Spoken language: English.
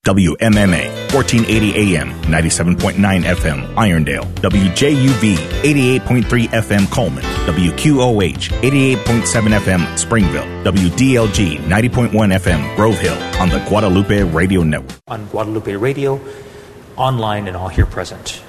WMMA, 1480 AM, 97.9 FM, Irondale. WJUV, 88.3 FM, Coleman. WQOH, 88.7 FM, Springville. WDLG, 90.1 FM, Grove Hill, on the Guadalupe Radio Network. On Guadalupe Radio, online, and all here present.